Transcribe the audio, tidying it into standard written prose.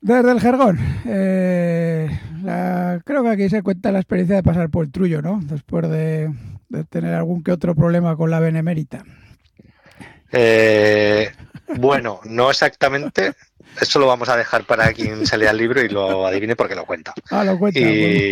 Desde el Jergón. Creo que aquí se cuenta la experiencia de pasar por el Trullo, ¿no? Después de tener algún que otro problema con la Benemérita. Eh, bueno, no exactamente. Eso lo vamos a dejar para quien se lea el libro y lo adivine porque lo cuenta. Ah, lo cuenta, pues. Y